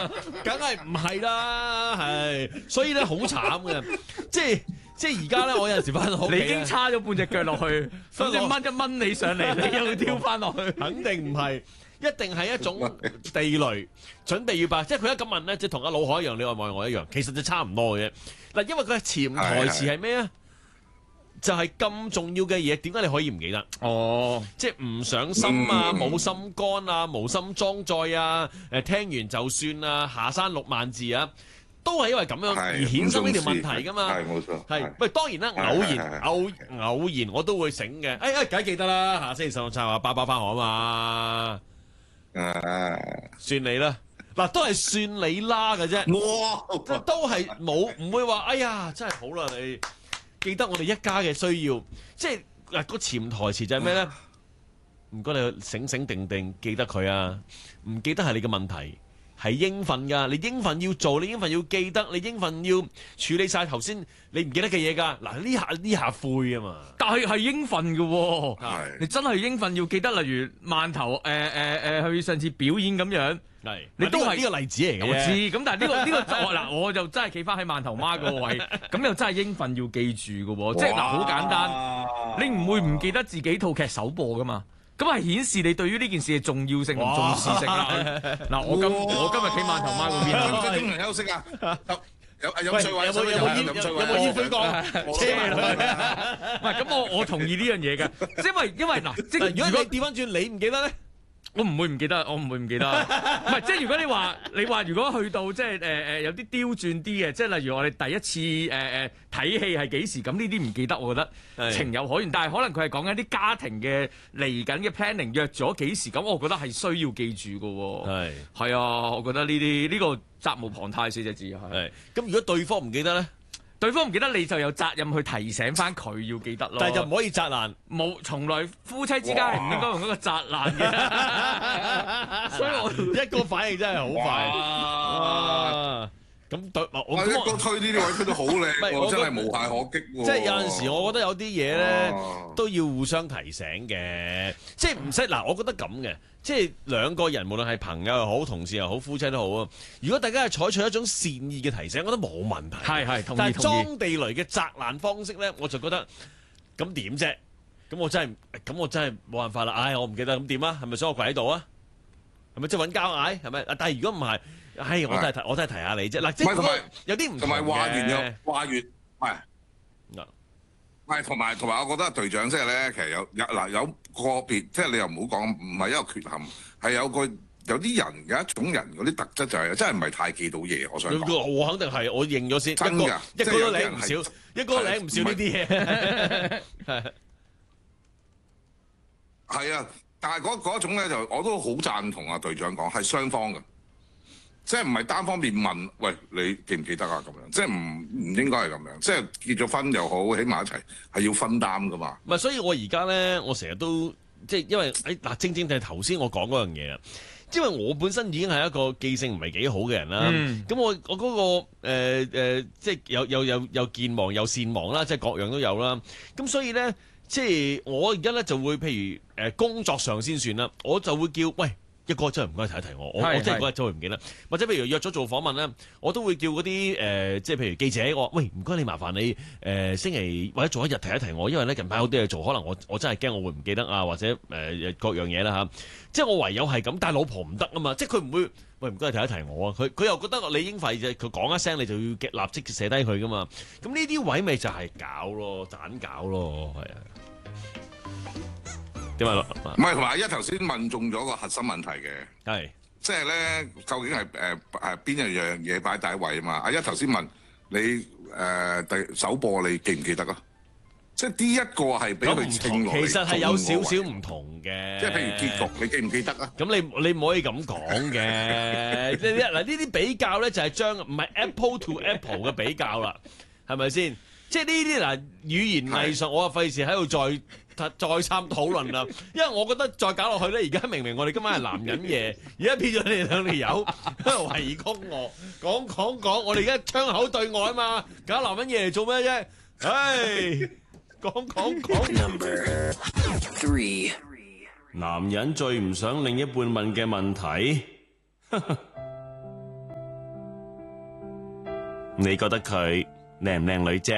梗係唔係啦，係，所以咧好慘嘅，即係而家咧，我有陣時翻到屋企， 你已經叉咗半隻腳落去，咁你掹一掹你上嚟，你又要跳翻落去， 肯定唔係。一定係一種地雷，準備要爆。即係佢一咁問咧，即係同阿老海一樣，你愛唔愛我一樣，其實就差唔多嘅啫。嗱，因為佢潛台詞係咩啊？就係咁重要嘅嘢，點解你可以唔記得？ 哦， 即係唔上心啊，冇心肝啊，無心裝載啊，聽完就算啊，下山6萬字啊，都係因為咁樣而衍生呢條問題噶嘛。 係冇錯。 係，喂，當然啦，偶然我都會醒嘅。梗係記得啦，下星期16話爸爸返學啊嘛。算你啦，嗱都係算你啦嘅啫，即都係唔會話，哎呀真係好啦，你記得我哋一家嘅需要，即係嗱個潛台詞就係咩咧？唔該你醒醒定定記得佢啊，唔記得係你嘅問題。係應份㗎，你應份要做，你應份要記得，你應份要處理晒頭先你唔記得嘅嘢㗎。嗱呢下灰啊嘛， 但係應份嘅喎，你真係應份要記得。例如饅頭去上次表演咁樣，你都係呢個例子嚟嘅。我知，咁但係呢個嗱我就真係企翻喺饅頭媽個位，咁又真係應份要記住嘅喎。即係嗱好簡單，你唔會唔記得自己套劇首播㗎嘛？咁係顯示你對於呢件事嘅重要性同重視性啦。嗱，我今日企饅頭媽嗰邊， 唔使中場休息啊！有水位，有冇煙灰缸？車唔係咁，我同意呢樣嘢嘅，因為嗱，即係如果你調翻轉，你唔記得咧？ 我唔會唔記得，唔係即係如果你話如果去到即係有啲刁鑽啲嘅，即係例如我哋第一次睇戲係幾時，咁呢啲唔記得，我覺得情有可原。但係可能佢係講緊啲家庭嘅嚟緊嘅 planning 約咗幾時，咁我覺得係需要記住嘅。係啊，我覺得呢個責無旁貸4隻字係。 咁如果對方唔記得咧？ 對方唔記得，你就有責任去提醒翻佢要記得咯。 但係就唔可以責難， 從來夫妻之間係唔應該用嗰個責難嘅。所以我一個反應真係好快。咁對我一個推呢啲位推得好靚，我真係無懈可擊。 即係有陣時，我覺得有啲嘢咧都要互相提醒嘅，即係唔使嗱，我覺得咁嘅。即係兩個人，無論係朋友又好、同事又好、夫妻都好啊。如果大家係採取一種善意嘅提醒，我覺得冇問題。 係，同意。 但係裝地雷嘅責難方式咧，我就覺得咁點啫？咁我真係冇辦法啦。唉，我唔記得咁點啊？係咪想我跪喺度啊？係咪即係揾交嗌？係咪？但係如果唔係，唉，我都係提下你啫。嗱，即係有啲唔同嘅。 同埋話完又話完，係同埋，我覺得隊長即係咧，其實有個別，即係你又唔好講，唔係一個缺陷，係有啲人有一種人嗰啲特質就係真係唔係太記到嘢。我想講， 我肯定係，我認咗先。 真㗎， 一個都領唔少，一個都領唔少呢啲嘢。 係啊，但係嗰種咧就我都好贊同啊隊長講，係雙方嘅。即係唔係單方面問，喂，你記唔記得啊？咁樣即係唔應該係咁樣。即係結咗婚又好，起埋一齊係要分擔噶嘛。 唔係，所以我而家咧，我成日都即係因為嗱，正就係頭先我講嗰樣嘢啊。因為我本身已經係一個記性唔係幾好嘅人啦。咁我嗰個即係有健忘又善忘啦，即係各樣都有啦。咁所以咧，即係我而家咧就會譬如工作上先算啦，我就會叫喂。一哥真係唔該提一提我，我真係嗰日真係唔記得。或者譬如約咗做訪問咧，我都會叫嗰啲即係譬如記者，我話喂，唔該你麻煩你星期或者做一日提一提我，因為咧近排好多嘢做，可能我真係驚我會唔記得啊，或者各樣嘢啦嚇。即係我唯有係咁，但係老婆唔得啊嘛，即係佢唔會喂唔該你提一提我啊，佢又覺得你應費啫，佢講一聲你就要立即寫低佢噶嘛。咁呢啲位咪就係搞咯，盞搞咯，係啊。點啊？ 唔係同埋一頭先問中咗個核心問題嘅， 係即係咧究竟係邊一樣嘢擺第一位啊嘛？阿一頭先問你第首播你記唔記得啊？即係呢一個係俾佢稱落嚟， 其實係有少少唔同嘅。 即係譬如結局，你記唔記得啊？ 咁你唔可以咁講嘅。嗱呢啲比較咧就係將唔係 Apple to Apple 嘅比較啦，係咪先？即係呢啲嗱語言藝術，我啊費事喺度再參討論啦，因為我覺得再搞落去咧，而家明明我哋今晚係男人夜，而家變咗你哋兩條友喺度圍攻我，講，我哋而家槍口對外啊嘛，搞男人夜嚟做咩啫？唉，講。Number 3，男人最唔想另一半問嘅問題。 你覺得佢靚唔靚女啫？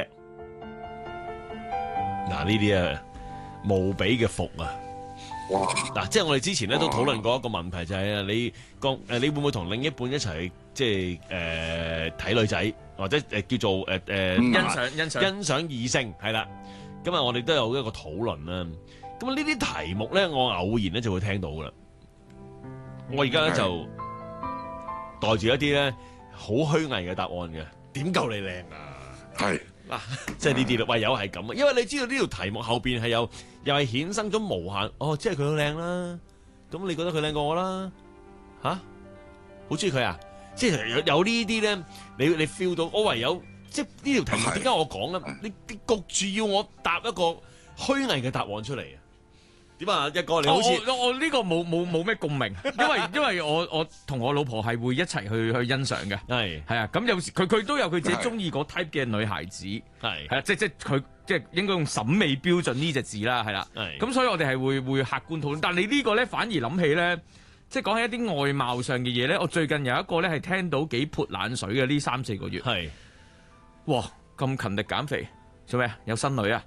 嗱，呢啲啊無比嘅服啊！ 哇！ 嗱，即係我哋之前咧都討論過一個問題，就係你會唔會同另一半一齊即係睇女仔，或者叫做欣賞異性係啦。咁啊，我哋都有一個討論啦。咁啊，呢啲題目咧，我偶然咧就會聽到噶啦。我而家咧就袋住一啲咧好虛偽嘅答案嘅，點夠你靚啊？ 係嗱，即係呢啲啦，唯有係咁啊，因為你知道呢條題目後邊係又係衍生咗無限，即係佢好靚啦，咁你覺得佢靚過我啦？吓，好中意佢啊？即係有呢啲咧，你 feel 到，我唯有即係呢條題目點解我講咧？你焗住要我答一個虛偽嘅答案出嚟啊？點啊，一哥你好似我呢個冇咩共鳴，因為我同我老婆係會一齊去欣賞嘅，係啊，咁有時佢都有佢自己中意嗰 type 嘅女孩子，係啊，即係佢即係應該用審美標準呢隻字啦，係啦，咁所以我哋係會客觀討論，但係你呢個咧反而諗起咧，即係講起一啲外貌上嘅嘢咧，我最近有一個咧係聽到幾潑冷水嘅呢3-4個月，係，哇咁勤力減肥做咩啊？有新女啊？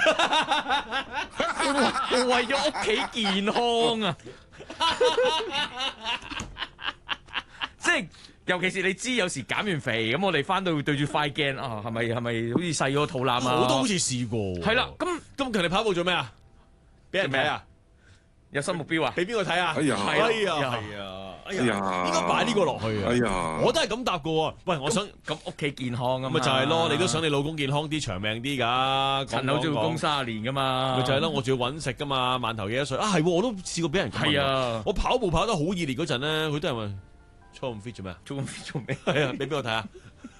我為咗屋企健康啊！即係尤其是你知，有時減完肥咁，我哋翻到會對住塊鏡啊，係咪好似細咗個肚腩啊？ 我都好似試過。 係啦，咁勤力跑步做咩啊？俾人睇啊？ 有新目標啊？ 俾邊個睇啊？係啊，應該擺呢個落去啊！我都係咁答噶喎。喂，我想咁屋企健康啊嘛， 咪就係咯，你都想你老公健康啲、長命啲㗎。 陳口做工30年㗎嘛， 咪就係咯，我仲要揾食㗎嘛，饅頭幾多歲啊？係，我都試過俾人係啊！我跑步跑得好熱烈嗰陣咧，佢都係問操咁 fit 做咩啊？操咁 fit 做咩？係啊，俾邊個睇啊？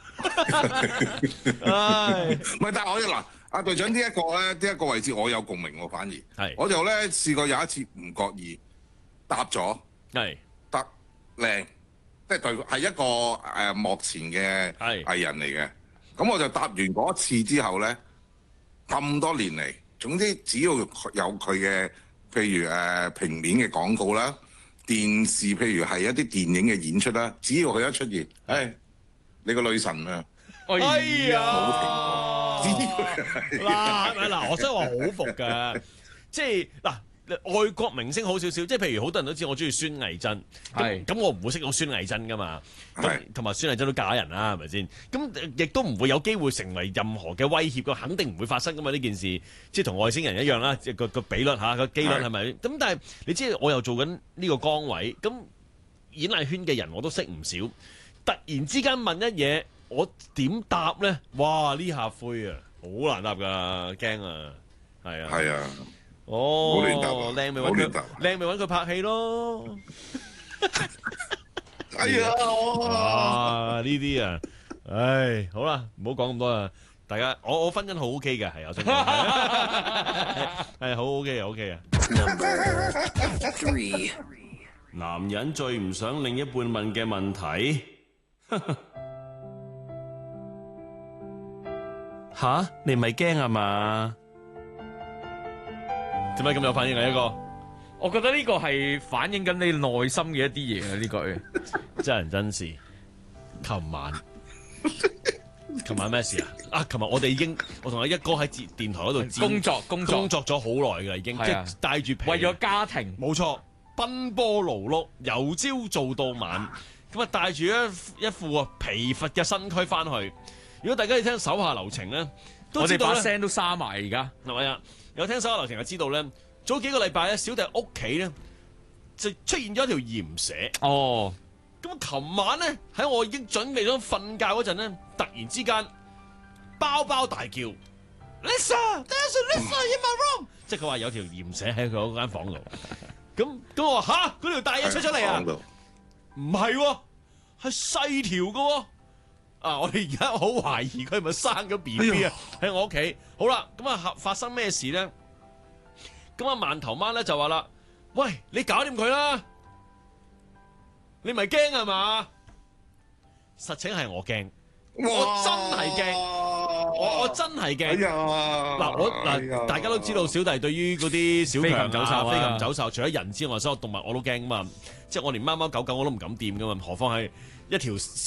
唔係，但係我嗱，阿隊長呢一個位置我有共鳴喎，反而係我就咧試過有一次唔覺意答咗，係得靚，即係對係一個幕前嘅藝人嚟嘅。咁我就答完嗰次之後咧，咁多年嚟，總之只要有佢嘅，譬如平面嘅廣告啦、電視，譬如係一啲電影嘅演出啦，只要佢一出現，你個女神啊！ 哎呀， 冇停過， 嗱，我真係話好服㗎，即係嗱，外國明星好少少，即係譬如好多人都知我中意孫藝珍，咁我唔會識到孫藝珍㗎嘛，同埋孫藝珍都嫁人啦，係咪先？咁亦都唔會有機會成為任何嘅威脅，肯定唔會發生㗎嘛呢件事，即係同外星人一樣啦，個比率嚇個機率係咪？咁但係你知我又做緊呢個崗位，咁演藝圈嘅人我都識唔少，突然之間問一嘢。我點答咧？哇！呢下灰啊，好難答㗎，驚啊，係啊， 係啊， 哦， 靚咪揾佢拍戲咯。 哎呀， 呢啲啊，唉，好啦，唔好講咁多啦。大家，我婚姻好 OK 嘅，係有真講，係好 OK 啊。 Number 3，男人最唔想另一半問嘅問題。吓？你咪驚啊嘛？ 點解咁有反應啊？一個， 我覺得呢個係反映緊你內心嘅一啲嘢啊！呢句真人真事。琴晚咩事啊？琴日我同阿一哥喺電台嗰度工作咗好耐㗎，已經即係帶住為咗家庭， 冇錯，奔波勞碌，由朝做到晚，咁啊帶住一副疲乏嘅身軀翻去。如果大家要聽手下留情咧， 我哋把聲都沙埋而家， 係咪啊？有聽手下留情就知道咧，早幾個禮拜咧，小弟屋企咧就出現咗一條鹽蛇。哦，咁琴晚咧喺我已經準備咗瞓覺嗰陣咧，突然之間包大叫 ，Lisa，there's a Lisa in my room，即係佢話有條鹽蛇喺佢嗰間房度。咁我話吓，嗰條大嘢出嚟啊？唔係喎，係細條嘅喎。我哋而家好懷疑佢係咪生咗 BB 啊？喺我屋企。好啦，咁啊發生咩事咧？咁啊饅頭媽咧就話啦：喂，你搞掂佢啦！你咪驚係嘛？實情係我驚，我真係驚，我真係驚。大家都知道小弟對於嗰啲小強啊、飛禽走獸，除咗人之外，所有動物我都驚噶嘛。即係我連貓貓狗狗我都唔敢掂噶嘛，何況係一條